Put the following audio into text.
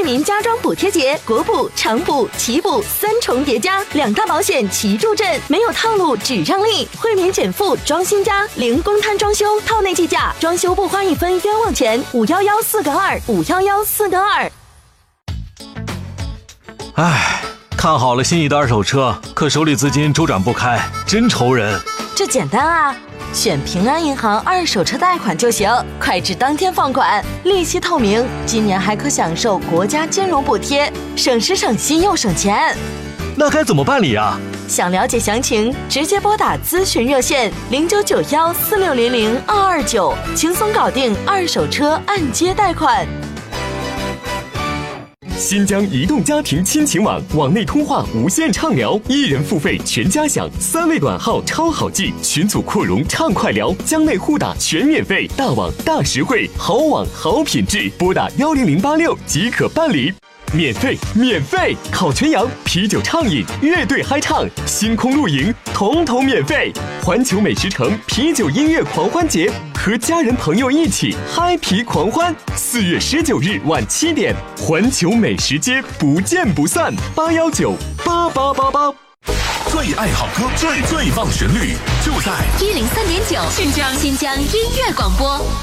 民家装补贴节，国补、长补、奇补3重叠加，2大保险齐助阵，没有套路只让利，惠民减负装新家，零公摊装修，套内计价，装修不花1分冤枉钱，511-4个2，511-4个2。 唉，看好了心仪的二手车，可手里资金周转不开，真愁人。 这简单啊，选平安银行二手车贷款就行，快至当天放款，利息透明，今年还可享受国家金融补贴，省时省心又省钱。 那该怎么办理啊？ 想了解详情，直接拨打咨询热线099146002229，轻松搞定二手车按揭贷款。 新疆移动家庭亲情网，网内通话无限畅聊，1人付费全家享，3位短号超好记，群组扩容畅快聊，疆内互打全免费，大网大实惠，好网好品质，拨打10086即可办理。免费！烤全羊、啤酒畅饮、乐队嗨唱、星空露营，统统免费！环球美食城啤酒音乐狂欢节，和家人朋友一起嗨皮狂欢。4月19日晚7点，环球美食街不见不散！8198888。 最爱好歌，最棒旋律，就在 103.9新疆音乐广播。